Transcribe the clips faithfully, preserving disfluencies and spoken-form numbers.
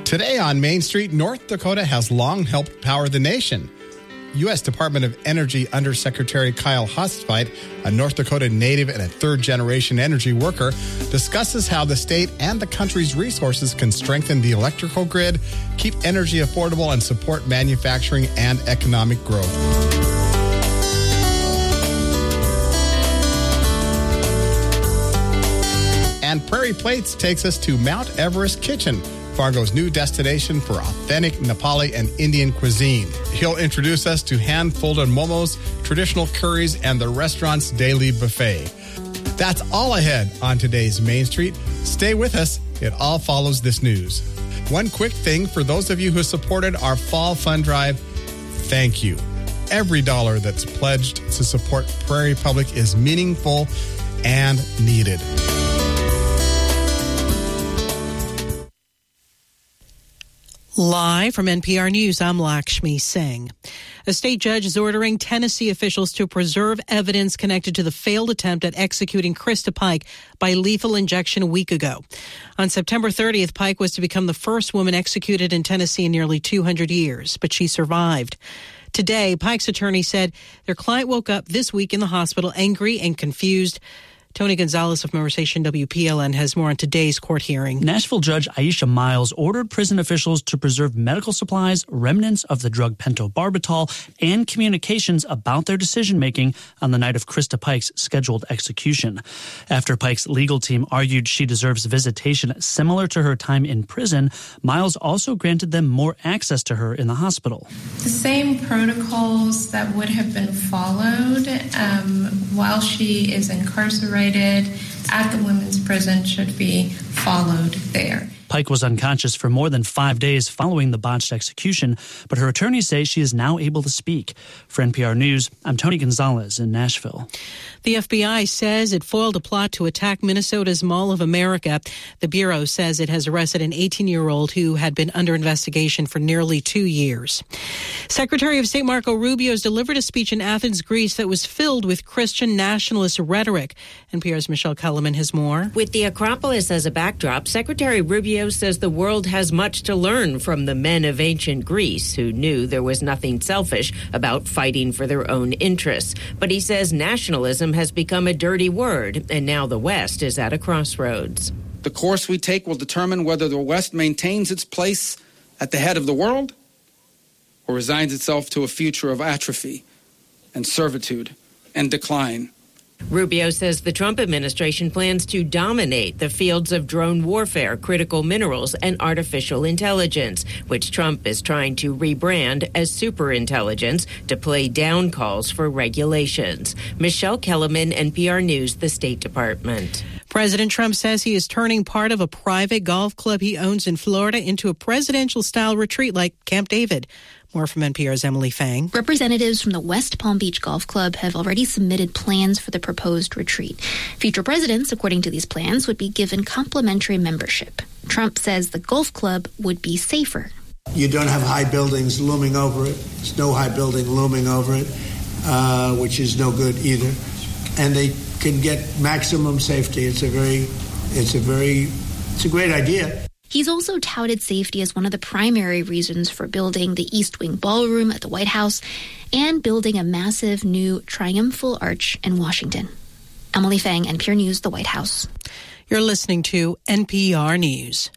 Today on Main Street, North Dakota has long helped power the nation. U S Department of Energy Undersecretary Kyle Hostveit, a North Dakota native and a third-generation energy worker, discusses how the state and the country's resources can strengthen the electrical grid, keep energy affordable, and support manufacturing and economic growth. And Prairie Plates takes us to Mount Everest Kitchen, Fargo's new destination for authentic Nepali and Indian cuisine. He'll introduce us to hand-folded momos, traditional curries, and the restaurant's daily buffet. That's all ahead on today's Main Street. Stay with us. It all follows this news. One quick thing for those of you who supported our fall fund drive, thank you. Every dollar that's pledged to support Prairie Public is meaningful and needed. Live from N P R News, I'm Lakshmi Singh. A state judge is ordering Tennessee officials to preserve evidence connected to the failed attempt at executing Krista Pike by lethal injection a week ago. On September thirtieth, Pike was to become the first woman executed in Tennessee in nearly two hundred years, but she survived. Today, Pike's attorney said their client woke up this week in the hospital angry and confused. Tony Gonzalez of Member Station W P L N has more on today's court hearing. Nashville Judge Aisha Miles ordered prison officials to preserve medical supplies, remnants of the drug pentobarbital, and communications about their decision-making on the night of Krista Pike's scheduled execution. After Pike's legal team argued she deserves visitation similar to her time in prison, Miles also granted them more access to her in the hospital. The same protocols that would have been followed um, while she is incarcerated at the women's prison should be followed there. Pike was unconscious for more than five days following the botched execution, but her attorneys say she is now able to speak. For N P R News, I'm Tony Gonzalez in Nashville. The F B I says it foiled a plot to attack Minnesota's Mall of America. The Bureau says it has arrested an eighteen-year-old who had been under investigation for nearly two years. Secretary of State Marco Rubio has delivered a speech in Athens, Greece that was filled with Christian nationalist rhetoric. N P R's Michelle Kellerman has more. With the Acropolis as a backdrop, Secretary Rubio says the world has much to learn from the men of ancient Greece who knew there was nothing selfish about fighting for their own interests. But he says nationalism has become a dirty word, and now the West is at a crossroads. The course we take will determine whether the West maintains its place at the head of the world or resigns itself to a future of atrophy and servitude and decline. Rubio says the Trump administration plans to dominate the fields of drone warfare, critical minerals, and artificial intelligence, which Trump is trying to rebrand as superintelligence to play down calls for regulations. Michelle Kellerman, N P R News, the State Department. President Trump says he is turning part of a private golf club he owns in Florida into a presidential-style retreat like Camp David. More from N P R's Emily Fang. Representatives from the West Palm Beach Golf Club have already submitted plans for the proposed retreat. Future presidents, according to these plans, would be given complimentary membership. Trump says the golf club would be safer. You don't have high buildings looming over it. There's no high building looming over it, uh, which is no good either. And they can get maximum safety. It's a very, it's a very, it's a great idea. He's also touted safety as one of the primary reasons for building the East Wing Ballroom at the White House and building a massive new triumphal arch in Washington. Emily Fang, N P R News, the White House. You're listening to N P R News.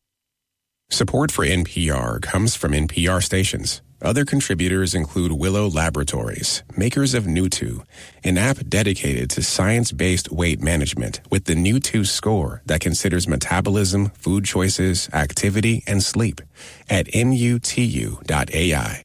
Support for N P R comes from N P R stations. Other contributors include Willow Laboratories, makers of Newtwo, an app dedicated to science-based weight management with the Newtwo score that considers metabolism, food choices, activity, and sleep at N U T U dot A I.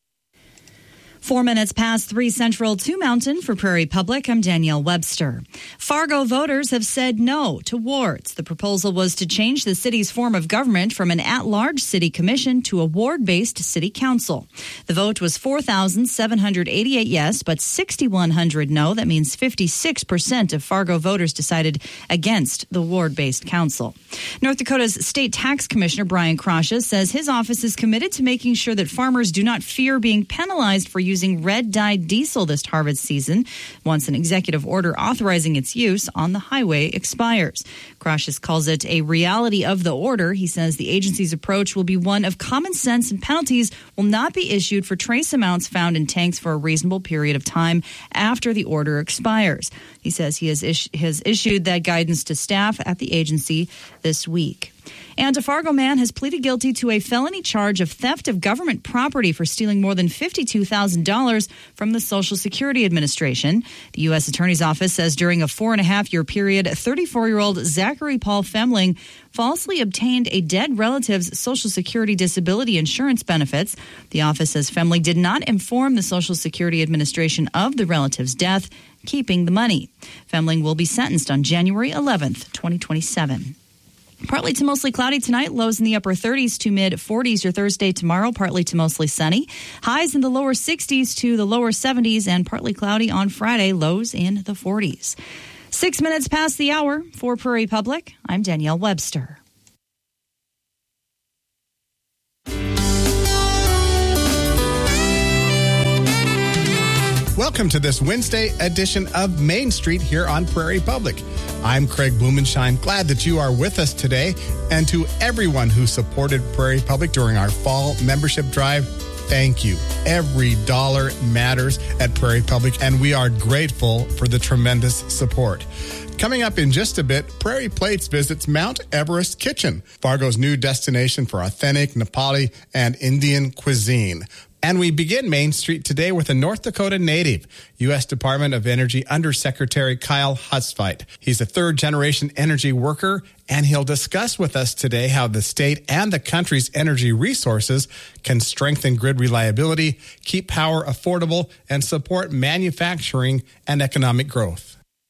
Four minutes past three Central, two Mountain for Prairie Public. I'm Danielle Webster. Fargo voters have said no to wards. The proposal was to change the city's form of government from an at-large city commission to a ward-based city council. The vote was four thousand seven hundred eighty-eight yes, but six thousand one hundred no. That means fifty-six percent of Fargo voters decided against the ward-based council. North Dakota's State Tax Commissioner Brian Krasha says his office is committed to making sure that farmers do not fear being penalized for using using red-dyed diesel this harvest season once an executive order authorizing its use on the highway expires. Crashes calls it a reality of the order. He says the agency's approach will be one of common sense and penalties will not be issued for trace amounts found in tanks for a reasonable period of time after the order expires. He says he has, is- has issued that guidance to staff at the agency this week. And a Fargo man has pleaded guilty to a felony charge of theft of government property for stealing more than fifty-two thousand dollars from the Social Security Administration. The U S Attorney's Office says during a four and a half year period, thirty-four-year-old Zachary Paul Femling falsely obtained a dead relative's Social Security disability insurance benefits. The office says Femling did not inform the Social Security Administration of the relative's death, keeping the money. Femling will be sentenced on January eleventh, twenty twenty-seven. Partly to mostly cloudy tonight, lows in the upper thirties to mid forties your Thursday tomorrow, partly to mostly sunny. Highs in the lower sixties to the lower seventies and partly cloudy on Friday, lows in the forties. Six minutes past the hour for Prairie Public, I'm Danielle Webster. Welcome to this Wednesday edition of Main Street here on Prairie Public. I'm Craig Blumenschein. Glad that you are with us today. And to everyone who supported Prairie Public during our fall membership drive, thank you. Every dollar matters at Prairie Public, and we are grateful for the tremendous support. Coming up in just a bit, Prairie Plates visits Mount Everest Kitchen, Fargo's new destination for authentic Nepali and Indian cuisine. And we begin Main Street today with a North Dakota native, U S Department of Energy Undersecretary Kyle Hustveit. He's a third-generation energy worker, and he'll discuss with us today how the state and the country's energy resources can strengthen grid reliability, keep power affordable, and support manufacturing and economic growth.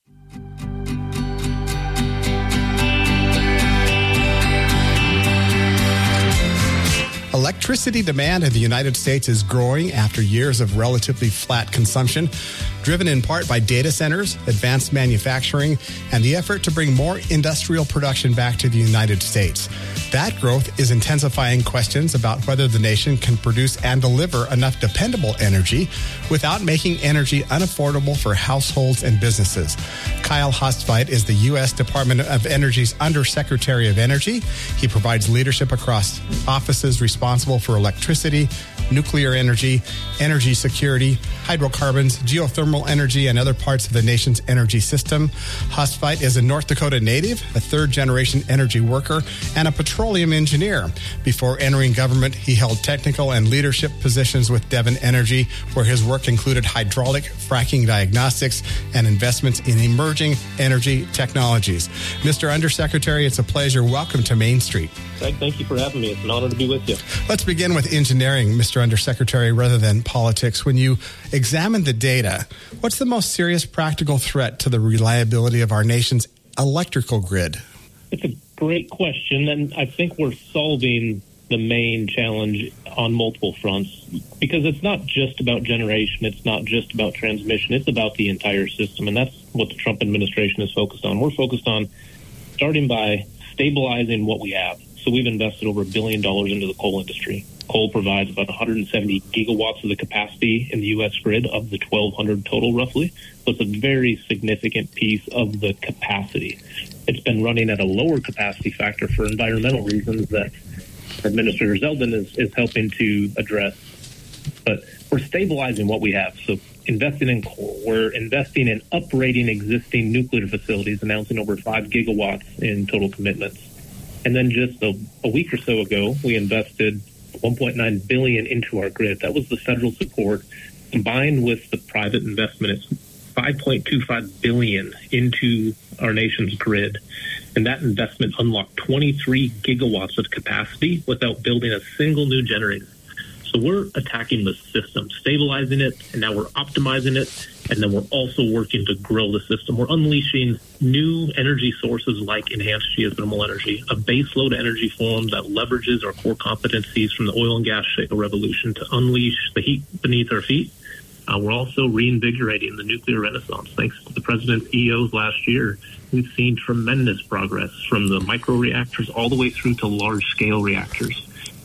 Electricity demand in the United States is growing after years of relatively flat consumption, driven in part by data centers, advanced manufacturing, and the effort to bring more industrial production back to the United States. That growth is intensifying questions about whether the nation can produce and deliver enough dependable energy without making energy unaffordable for households and businesses. Kyle Hustveit is the U S Department of Energy's Undersecretary of Energy. He provides leadership across offices responsible for electricity, nuclear energy, energy security, hydrocarbons, geothermal energy, and other parts of the nation's energy system. Hustveit is a North Dakota native, a third-generation energy worker, and a petroleum engineer. Before entering government, he held technical and leadership positions with Devon Energy, where his work included hydraulic fracking diagnostics and investments in emerging energy technologies. Mister Undersecretary, it's a pleasure. Welcome to Main Street. Greg, thank you for having me. It's an honor to be with you. Let's begin with engineering, Mister Undersecretary, rather than politics. When you examine the data, what's the most serious practical threat to the reliability of our nation's electrical grid? It's a great question, and I think we're solving the main challenge on multiple fronts, because it's not just about generation, it's not just about transmission, it's about the entire system, and that's what the Trump administration is focused on. We're focused on starting by stabilizing what we have. So we've invested over a billion dollars into the coal industry. Coal provides about one hundred seventy gigawatts of the capacity in the U S grid of the twelve hundred total, roughly. So it's a very significant piece of the capacity. It's been running at a lower capacity factor for environmental reasons that Administrator Zeldin is, is helping to address. But we're stabilizing what we have. So investing in coal, we're investing in uprating existing nuclear facilities, announcing over five gigawatts in total commitments. And then just a, a week or so ago, we invested one point nine billion dollars into our grid. That was the federal support combined with the private investment. It's five point two five billion dollars into our nation's grid. And that investment unlocked twenty-three gigawatts of capacity without building a single new generator. So we're attacking the system, stabilizing it, and now we're optimizing it, and then we're also working to grow the system. We're unleashing new energy sources like enhanced geothermal energy, a baseload energy form that leverages our core competencies from the oil and gas shale revolution to unleash the heat beneath our feet. Uh, we're also reinvigorating the nuclear renaissance. Thanks to the president's E Os last year, we've seen tremendous progress from the micro reactors all the way through to large-scale reactors.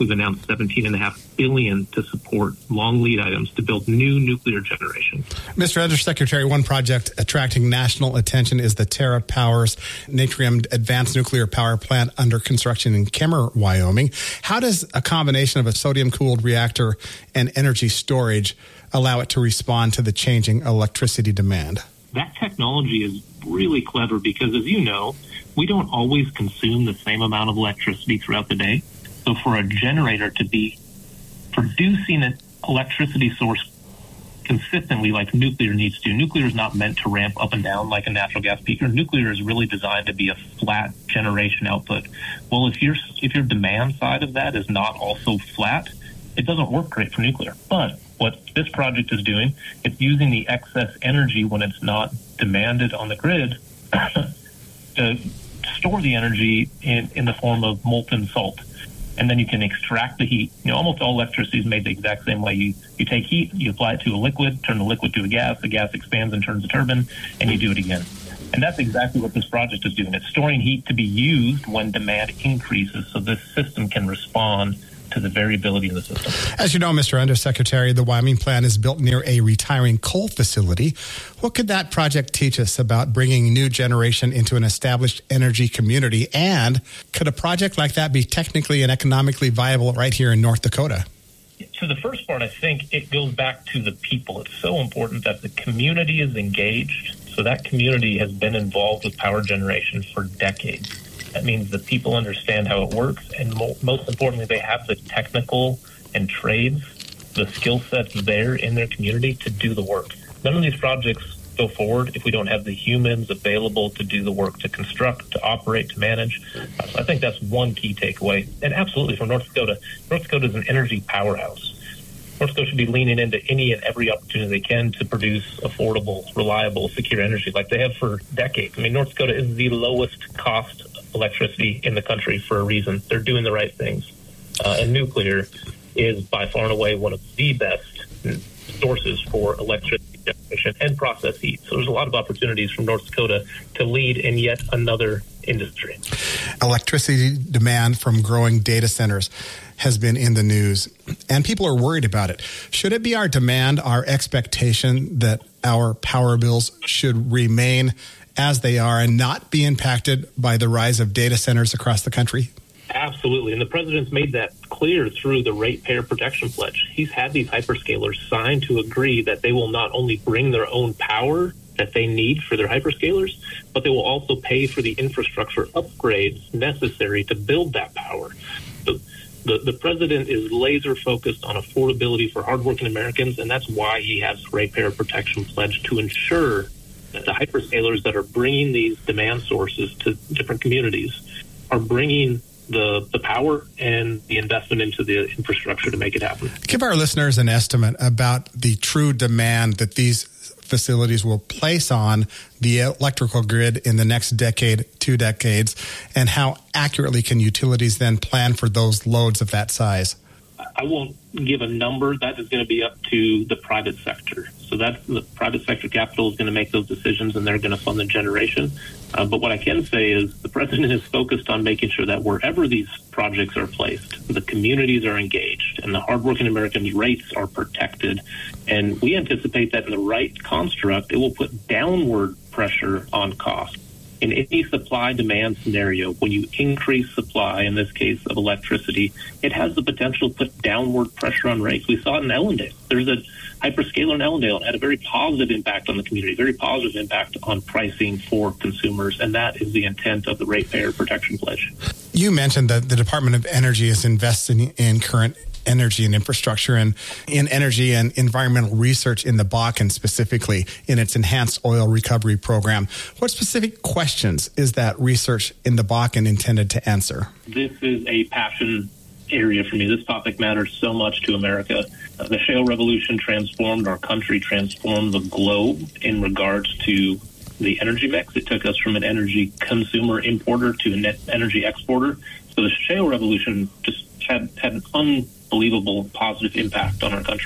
we've announced seventeen point five billion dollars to support long lead items to build new nuclear generation. Mister Undersecretary, one project attracting national attention is the Terra Powers Natrium Advanced Nuclear Power Plant under construction in Kemmer, Wyoming. How does a combination of a sodium-cooled reactor and energy storage allow it to respond to the changing electricity demand? That technology is really clever because, as you know, we don't always consume the same amount of electricity throughout the day. So for a generator to be producing an electricity source consistently like nuclear needs to, nuclear is not meant to ramp up and down like a natural gas peaker. Nuclear is really designed to be a flat generation output. Well, if your if your demand side of that is not also flat, it doesn't work great for nuclear. But what this project is doing, it's using the excess energy when it's not demanded on the grid to store the energy in, in the form of molten salt. And then you can extract the heat. You know, almost all electricity is made the exact same way. You you take heat, you apply it to a liquid, turn the liquid to a gas, the gas expands and turns a turbine, and you do it again. And that's exactly what this project is doing. It's storing heat to be used when demand increases so this system can respond to the variability of the system. As you know, Mister Undersecretary, the Wyoming plant is built near a retiring coal facility. What could that project teach us about bringing new generation into an established energy community? And could a project like that be technically and economically viable right here in North Dakota? To the first part, I think it goes back to the people. It's so important that the community is engaged. So that community has been involved with power generation for decades. That means that people understand how it works, and mo- most importantly, they have the technical and trades, the skill sets there in their community to do the work. None of these projects go forward if we don't have the humans available to do the work, to construct, to operate, to manage. Uh, so I think that's one key takeaway. And absolutely, for North Dakota, North Dakota is an energy powerhouse. North Dakota should be leaning into any and every opportunity they can to produce affordable, reliable, secure energy like they have for decades. I mean, North Dakota is the lowest cost electricity in the country for a reason. They're doing the right things. Uh, and nuclear is by far and away one of the best sources for electricity generation and process heat. So there's a lot of opportunities from North Dakota to lead in yet another industry. Electricity demand from growing data centers has been in the news, and people are worried about it. Should it be our demand, our expectation that our power bills should remain as they are and not be impacted by the rise of data centers across the country? Absolutely. And the president's made that clear through the Ratepayer Protection Pledge. He's had these hyperscalers sign to agree that they will not only bring their own power that they need for their hyperscalers, but they will also pay for the infrastructure upgrades necessary to build that power. So the, the president is laser focused on affordability for hardworking Americans, and that's why he has the Ratepayer Protection Pledge to ensure that the hyperscalers that are bringing these demand sources to different communities are bringing the the power and the investment into the infrastructure to make it happen. Give our listeners an estimate about the true demand that these facilities will place on the electrical grid in the next decade, two decades, and how accurately can utilities then plan for those loads of that size? I won't give a number. That is going to be up to the private sector. So that's the private sector capital is going to make those decisions, and they're going to fund the generation. Uh, but what I can say is the president is focused on making sure that wherever these projects are placed, the communities are engaged and the hardworking Americans' rates are protected. And we anticipate that in the right construct, it will put downward pressure on costs. In any supply-demand scenario, when you increase supply, in this case of electricity, it has the potential to put downward pressure on rates. We saw it in Ellendale. There's a hyperscaler in Ellendale. It had a very positive impact on the community, very positive impact on pricing for consumers, and that is the intent of the Ratepayer Protection Pledge. You mentioned that the Department of Energy is investing in current energy and infrastructure and in energy and environmental research in the Bakken, specifically in its enhanced oil recovery program. What specific questions is that research in the Bakken intended to answer? This is a passion area for me. This topic matters so much to America. Uh, the shale revolution transformed our country, transformed the globe in regards to the energy mix. It took us from an energy consumer importer to a net energy exporter. So the shale revolution just had, had an unbelievable positive impact on our country.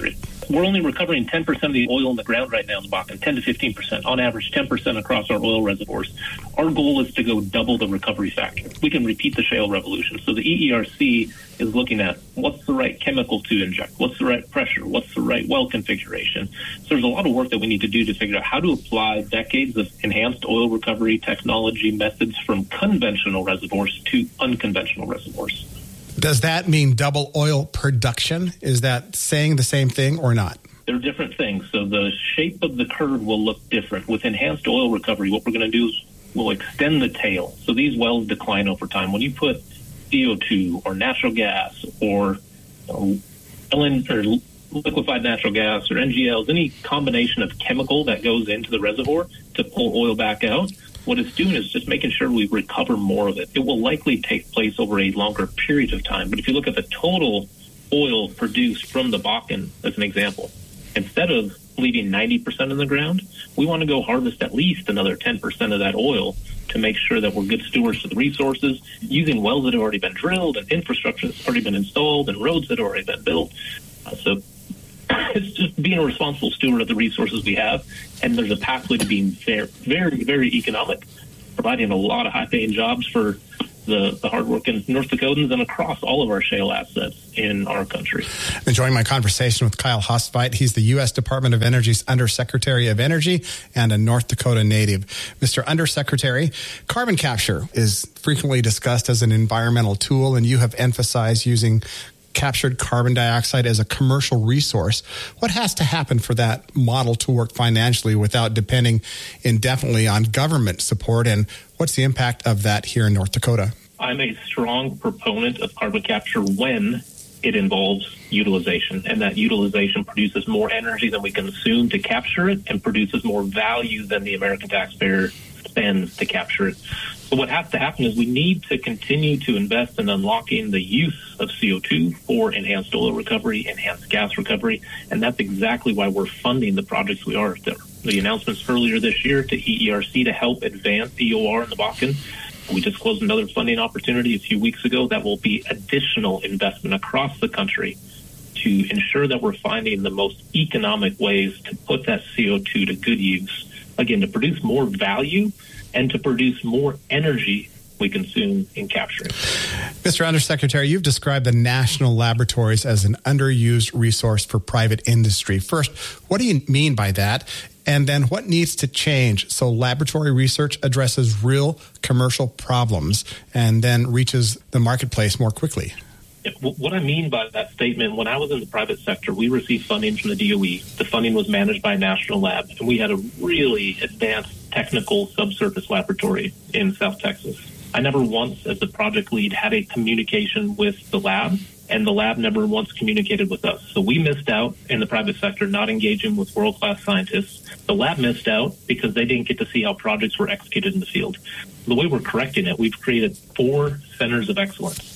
We're only recovering ten percent of the oil in the ground right now in the Bakken, ten to fifteen percent. On average, ten percent across our oil reservoirs. Our goal is to go double the recovery factor. We can repeat the shale revolution. So the E E R C is looking at what's the right chemical to inject, what's the right pressure, what's the right well configuration. So there's a lot of work that we need to do to figure out how to apply decades of enhanced oil recovery technology methods from conventional reservoirs to unconventional reservoirs. Does that mean double oil production? Is that saying the same thing or not? They're different things. So the shape of the curve will look different. With enhanced oil recovery, what we're going to do is we'll extend the tail. So these wells decline over time. When you put C O two or natural gas or you know, or liquefied natural gas or N G Ls, any combination of chemical that goes into the reservoir to pull oil back out, what it's doing is just making sure we recover more of it. It will likely take place over a longer period of time. But if you look at the total oil produced from the Bakken, as an example, instead of leaving ninety percent in the ground, we want to go harvest at least another ten percent of that oil to make sure that we're good stewards of the resources, using wells that have already been drilled and infrastructure that's already been installed and roads that have already been built. Uh, so it's just being a responsible steward of the resources we have, and there's a pathway to being very, very, very economic, providing a lot of high-paying jobs for the, the hardworking North Dakotans and across all of our shale assets in our country. Enjoying my conversation with Kyle Hostveit. He's the U S Department of Energy's Undersecretary of Energy and a North Dakota native. Mister Undersecretary, carbon capture is frequently discussed as an environmental tool, and you have emphasized using captured carbon dioxide as a commercial resource. What has to happen for that model to work financially without depending indefinitely on government support, and what's the impact of that here in North Dakota? I'm a strong proponent of carbon capture when it involves utilization, and that utilization produces more energy than we consume to capture it and produces more value than the American taxpayer spends to capture it. So what has to happen is we need to continue to invest in unlocking the use of C O two for enhanced oil recovery, enhanced gas recovery, and that's exactly why we're funding the projects we are. The, the announcements earlier this year to E E R C to help advance E O R in the Bakken. We just closed another funding opportunity a few weeks ago that will be additional investment across the country to ensure that we're finding the most economic ways to put that C O two to good use, again, to produce more value and to produce more energy we consume in capturing. Mister Undersecretary, you've described the national laboratories as an underused resource for private industry. First, what do you mean by that? And then what needs to change so laboratory research addresses real commercial problems and then reaches the marketplace more quickly? What I mean by that statement, when I was in the private sector, we received funding from the D O E. The funding was managed by a national lab, and we had a really advanced technical subsurface laboratory in South Texas. I never once, as the project lead, had a communication with the lab, and the lab never once communicated with us. So we missed out in the private sector not engaging with world-class scientists. The lab missed out because they didn't get to see how projects were executed in the field. The way we're correcting it, we've created four centers of excellence: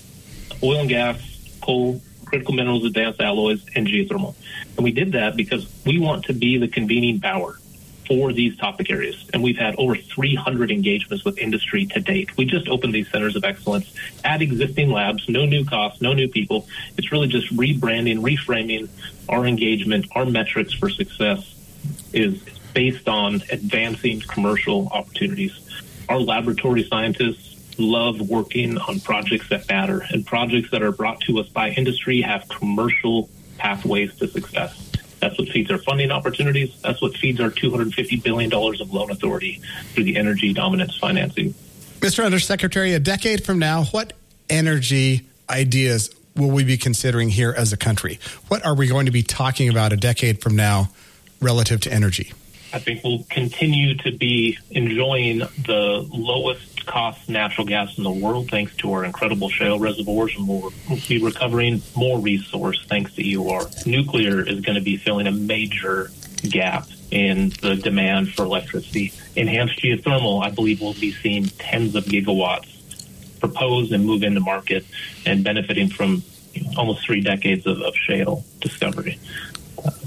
oil and gas, coal, critical minerals, advanced alloys, and geothermal. And we did that because we want to be the convening power for these topic areas. And we've had over three hundred engagements with industry to date. We just opened these centers of excellence at existing labs, no new costs, no new people. It's really just rebranding, reframing our engagement. Our metrics for success is based on advancing commercial opportunities. Our laboratory scientists love working on projects that matter, and projects that are brought to us by industry have commercial pathways to success. That's what feeds our funding opportunities. That's what feeds our two hundred fifty billion dollars of loan authority through the energy dominance financing. Mister Undersecretary, a decade from now, what energy ideas will we be considering here as a country? What are we going to be talking about a decade from now relative to energy? I think we'll continue to be enjoying the lowest cost natural gas in the world thanks to our incredible shale reservoirs, and we'll be recovering more resource thanks to E O R. Nuclear is going to be filling a major gap in the demand for electricity. Enhanced geothermal, I believe, will be seeing tens of gigawatts proposed and move into market and benefiting from you know, almost three decades of, of shale discovery. Uh,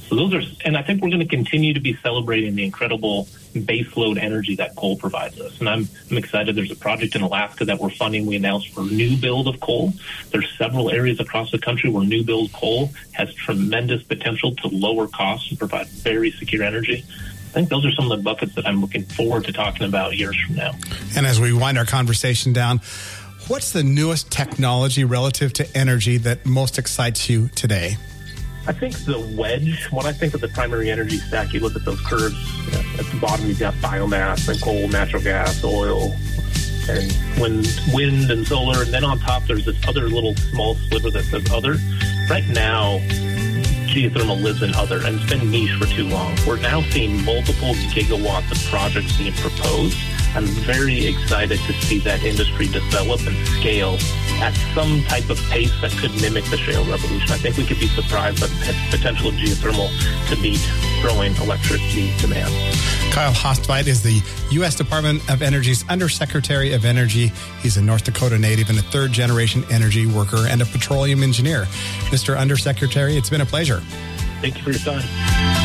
So those are, and I think we're going to continue to be celebrating the incredible baseload energy that coal provides us. And I'm, I'm excited. There's a project in Alaska that we're funding. We announced for new build of coal. There's several areas across the country where new build coal has tremendous potential to lower costs and provide very secure energy. I think those are some of the buckets that I'm looking forward to talking about years from now. And as we wind our conversation down, what's the newest technology relative to energy that most excites you today? I think the wedge, when I think of the primary energy stack, you look at those curves, you know, at the bottom you've got biomass and coal, natural gas, oil, and wind, wind and solar, and then on top there's this other little small sliver that says other. Right now, geothermal lives in other, and it's been niche for too long. We're now seeing multiple gigawatts of projects being proposed. I'm very excited to see that industry develop and scale at some type of pace that could mimic the shale revolution. I think we could be surprised by the potential of geothermal to meet growing electricity demand. Kyle Hostveit is the U S Department of Energy's Undersecretary of Energy. He's a North Dakota native and a third-generation energy worker and a petroleum engineer. Mister Undersecretary, it's been a pleasure. Thank you for your time.